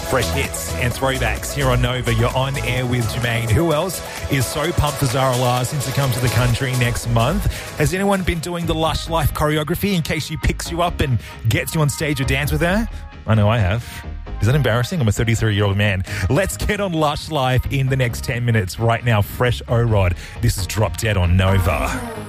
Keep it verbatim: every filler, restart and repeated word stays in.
Fresh hits and throwbacks here on Nova. You're on air with Jermaine. Who else is so pumped for Zara Larsson to come to the country next month? Has anyone been doing the Lush Life choreography in case she picks you up and gets you on stage or dance with her? I know I have. Is that embarrassing? I'm a thirty-three-year-old man. Let's get on Lush Life in the next ten minutes. Right now, Fresh O-Rod. This is Drop Dead on Nova.